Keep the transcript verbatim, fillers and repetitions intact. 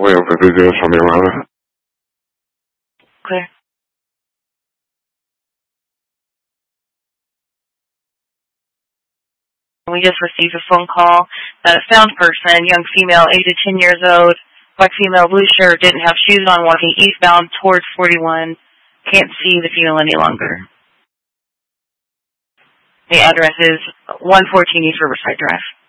Voy a repetir eso a mi madre. Clear. We just received a phone call that a found person, young female, age of ten years old, black female, blue shirt, didn't have shoes on, walking eastbound towards forty-one. Can't see the female any longer. The address is one fourteen East Riverside Drive.